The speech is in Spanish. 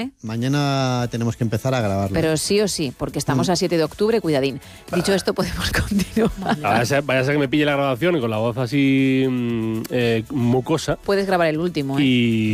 ¿eh? Mañana tenemos que empezar a grabarlo. Pero sí o sí, porque estamos a 7 de octubre, cuidadín. Dicho esto, podemos continuar. Vaya a ser que me pille la grabación y con la voz así mucosa. Puedes grabar el último, ¿eh? Y